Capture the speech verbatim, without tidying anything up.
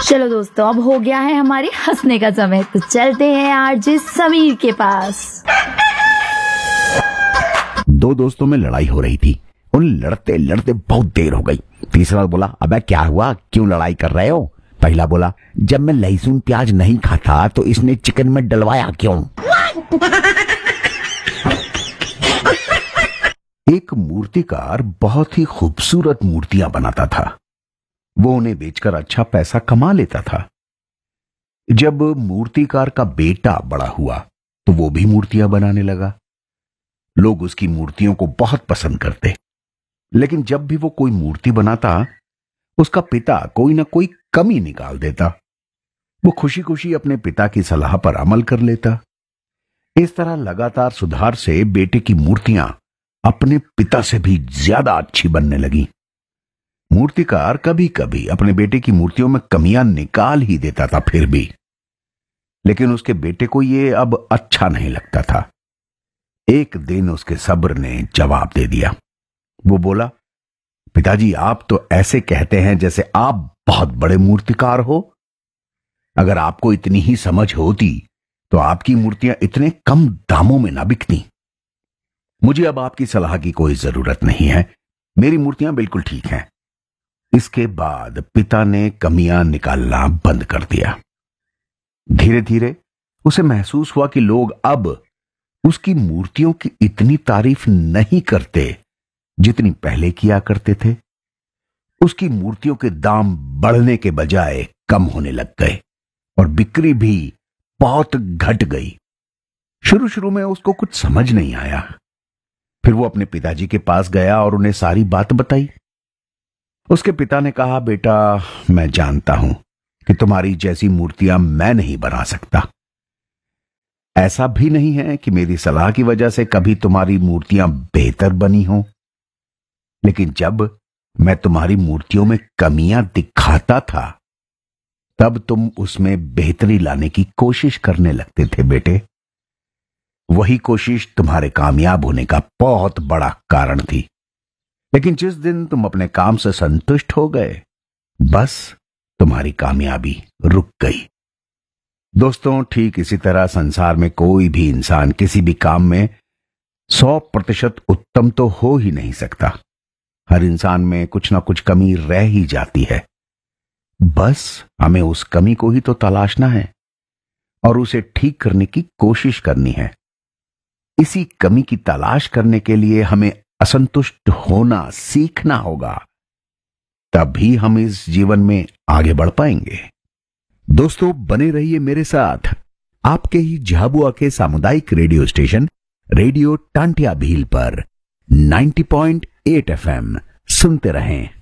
चलो दोस्तों, अब हो गया है हमारे हंसने का समय, तो चलते हैं आरजे समीर के पास। दो दोस्तों में लड़ाई हो रही थी। उन लड़ते लड़ते बहुत देर हो गई। तीसरा बोला, अबे क्या हुआ, क्यों लड़ाई कर रहे हो? पहला बोला, जब मैं लहसुन प्याज नहीं खाता तो इसने चिकन में डलवाया क्यों? एक मूर्तिकार बहुत ही खूबसूरत मूर्तियां बनाता था। वो उन्हें बेचकर अच्छा पैसा कमा लेता था। जब मूर्तिकार का बेटा बड़ा हुआ तो वो भी मूर्तियां बनाने लगा। लोग उसकी मूर्तियों को बहुत पसंद करते, लेकिन जब भी वो कोई मूर्ति बनाता उसका पिता कोई ना कोई कमी निकाल देता। वो खुशी खुशी अपने पिता की सलाह पर अमल कर लेता। इस तरह लगातार सुधार से बेटे की मूर्तियां अपने पिता से भी ज्यादा अच्छी बनने लगी। मूर्तिकार कभी कभी अपने बेटे की मूर्तियों में कमियां निकाल ही देता था फिर भी, लेकिन उसके बेटे को यह अब अच्छा नहीं लगता था। एक दिन उसके सब्र ने जवाब दे दिया। वो बोला, पिताजी, आप तो ऐसे कहते हैं जैसे आप बहुत बड़े मूर्तिकार हो। अगर आपको इतनी ही समझ होती तो आपकी मूर्तियां इतने कम दामों में ना बिकती। मुझे अब आपकी सलाह की कोई जरूरत नहीं है, मेरी मूर्तियां बिल्कुल ठीक हैं। इसके बाद पिता ने कमियां निकालना बंद कर दिया। धीरे धीरे उसे महसूस हुआ कि लोग अब उसकी मूर्तियों की इतनी तारीफ नहीं करते जितनी पहले किया करते थे। उसकी मूर्तियों के दाम बढ़ने के बजाय कम होने लग गए और बिक्री भी बहुत घट गई। शुरू शुरू में उसको कुछ समझ नहीं आया। फिर वो अपने पिताजी के पास गया और उन्हें सारी बात बताई। उसके पिता ने कहा, बेटा, मैं जानता हूं कि तुम्हारी जैसी मूर्तियां मैं नहीं बना सकता। ऐसा भी नहीं है कि मेरी सलाह की वजह से कभी तुम्हारी मूर्तियां बेहतर बनी हों, लेकिन जब मैं तुम्हारी मूर्तियों में कमियां दिखाता था तब तुम उसमें बेहतरी लाने की कोशिश करने लगते थे बेटे। वही कोशिश तुम्हारे कामयाब होने का बहुत बड़ा कारण थी। लेकिन जिस दिन तुम अपने काम से संतुष्ट हो गए, बस तुम्हारी कामयाबी रुक गई। दोस्तों, ठीक इसी तरह संसार में कोई भी इंसान किसी भी काम में सौ प्रतिशत उत्तम तो हो ही नहीं सकता। हर इंसान में कुछ ना कुछ कमी रह ही जाती है। बस हमें उस कमी को ही तो तलाशना है और उसे ठीक करने की कोशिश करनी है। इसी कमी की तलाश करने के लिए हमें असंतुष्ट होना सीखना होगा, तभी हम इस जीवन में आगे बढ़ पाएंगे। दोस्तों, बने रहिए मेरे साथ आपके ही झाबुआ के सामुदायिक radio station radio Tantia Bhil पर नब्बे पॉइंट आठ एफ एम। सुनते रहें।